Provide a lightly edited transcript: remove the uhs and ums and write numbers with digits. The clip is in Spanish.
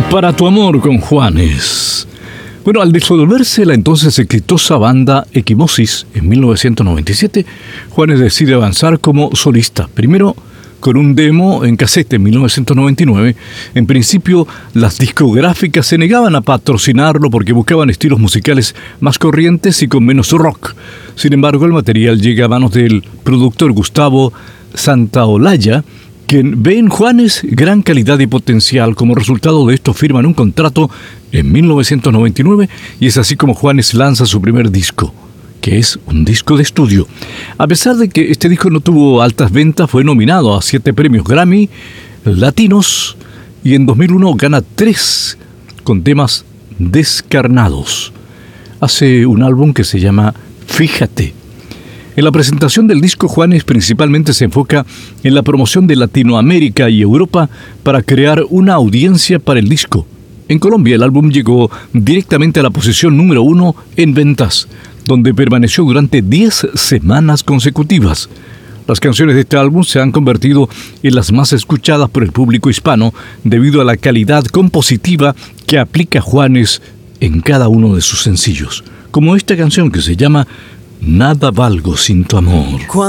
Para tu amor con Juanes. Bueno, al disolverse la entonces exitosa banda Equimosis en 1997, Juanes decide avanzar como solista. Primero con un demo en casete en 1999. En principio, las discográficas se negaban a patrocinarlo porque buscaban estilos musicales más corrientes y con menos rock. Sin embargo, el material llega a manos del productor Gustavo Santaolalla, quien ve en Juanes gran calidad y potencial. Como resultado de esto firman un contrato en 1999 y es así como Juanes lanza su primer disco, que es un disco de estudio. A pesar de que este disco no tuvo altas ventas, fue nominado a 7 premios Grammy latinos y en 2001 gana 3 con temas descarnados. Hace un álbum que se llama Fíjate. En la presentación del disco, Juanes principalmente se enfoca en la promoción de Latinoamérica y Europa para crear una audiencia para el disco. En Colombia, el álbum llegó directamente a la posición número 1 en ventas, donde permaneció durante 10 semanas consecutivas. Las canciones de este álbum se han convertido en las más escuchadas por el público hispano debido a la calidad compositiva que aplica Juanes en cada uno de sus sencillos, como esta canción que se llama Nada valgo sin tu amor.